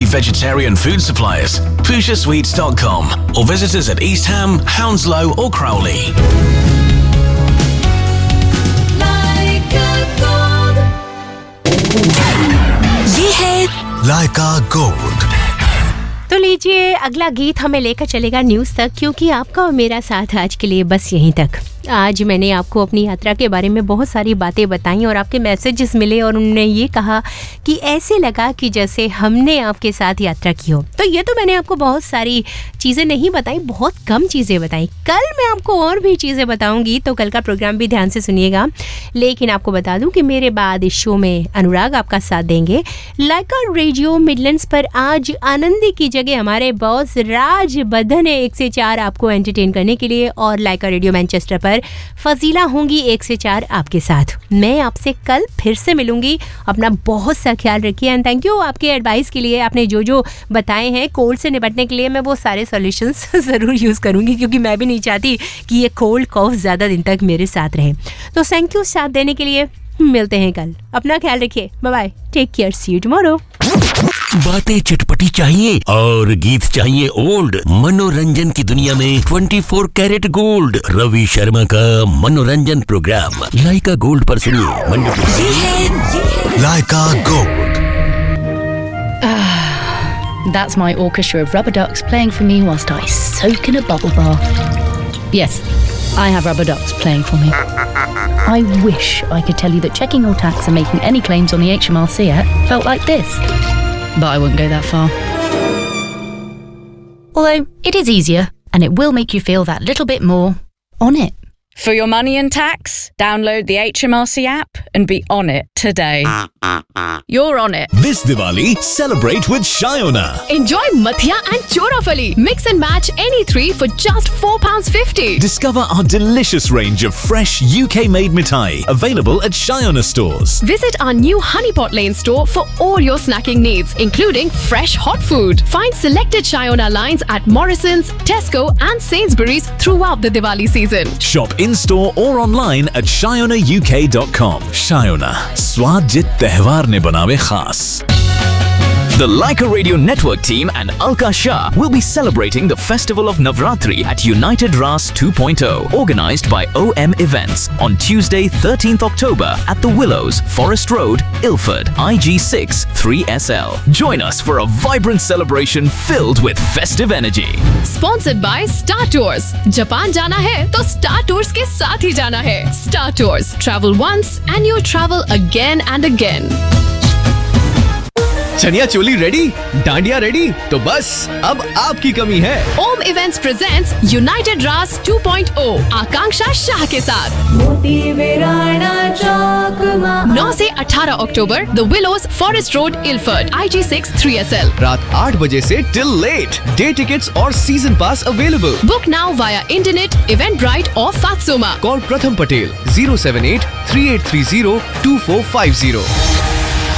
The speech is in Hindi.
vegetarian food suppliers, pushasweets.com, or visit us at East Ham, Hounslow or Crowley. ये है लाइका गोल्ड। तो लीजिए, अगला गीत हमें लेकर चलेगा न्यूज़ तक, क्योंकि आपका और मेरा साथ आज के लिए बस यहीं तक। आज मैंने आपको अपनी यात्रा के बारे में बहुत सारी बातें बताई और आपके मैसेजेस मिले और उन्होंने ये कहा कि ऐसे लगा कि जैसे हमने आपके साथ यात्रा की हो। तो ये तो मैंने आपको बहुत सारी चीज़ें नहीं बताई, बहुत कम चीज़ें बताई। कल मैं आपको और भी चीज़ें बताऊंगी, तो कल का प्रोग्राम भी ध्यान से सुनिएगा। लेकिन आपको बता दूं कि मेरे बाद इस शो में अनुराग आपका साथ देंगे। लाइका रेडियो मिडलैंड्स पर आज आनंदी की जगह हमारे बॉस राज बद्धन है 1 से 4 आपको एंटरटेन करने के लिए, और लाइका रेडियो मैनचेस्टर पर फजीला होंगी 1 से 4 आपके साथ। मैं आपसे कल फिर से मिलूंगी। अपना बहुत सा ख्याल रखिए एंड थैंक यू आपके एडवाइस के लिए। आपने जो जो बताए हैं कोल्ड से निपटने के लिए, मैं वो सारे सॉल्यूशंस ज़रूर यूज़ करूंगी, क्योंकि मैं भी नहीं चाहती कि ये कोल्ड कॉफ ज़्यादा दिन तक मेरे साथ रहे। तो थैंक यू साथ देने के लिए। मिलते हैं कल। अपना ख्याल रखिए। Bye bye, take care, C you tomorrow. बातें चटपटी चाहिए और गीत चाहिए ओल्ड। मनोरंजन की दुनिया में 24 कैरेट गोल्ड, रवि शर्मा का मनोरंजन प्रोग्राम लाइका गोल्ड पर सुनिए। लाइका gold. That's my orchestra of rubber ducks playing for me whilst I soak in a bubble bath. Yes, I have rubber ducks playing for me. I wish I could tell you that checking your tax and making any claims on the HMRC app felt like this, but I wouldn't go that far. Although it is easier and it will make you feel that little bit more on it. For your money and tax, download the HMRC app and be on it today. You're on it. This Diwali, celebrate with Shayona. Enjoy Mathia and Chorafali. Mix and match any 3 for just £4.50. Discover our delicious range of fresh UK-made mithai, available at Shayona stores. Visit our new Honeypot Lane store for all your snacking needs, including fresh hot food. Find selected Shayona lines at Morrisons, Tesco and Sainsbury's throughout the Diwali season. Shop in-store or online at shayonauk.com. Shayona, स्वाद जित त्योहार ने बनावे खास। The Laika Radio Network team and Alka Shah will be celebrating the Festival of Navratri at United Ras 2.0, organized by OM Events on Tuesday 13th October at the Willows, Forest Road, Ilford, IG6 3SL. Join us for a vibrant celebration filled with festive energy. Sponsored by Star Tours. Japan जाना है तो Star Tours के साथ ही जाना है। Star Tours. Travel once and you'll travel again and again. Chaniya choli ready, dandiya ready, तो बस अब आपकी कमी है। ओम इवेंट्स प्रेजेंट्स यूनाइटेड रास 2.0 आकांक्षा शाह के साथ 9 से 18 अक्टूबर the willows, forest road, Ilford, IG6 3SL। रात 8 बजे से टिल लेट। डे टिकट्स और सीजन पास available. Book now via internet, Eventbrite और फात्सोमा। कॉल प्रथम पटेल 078 3830 2450।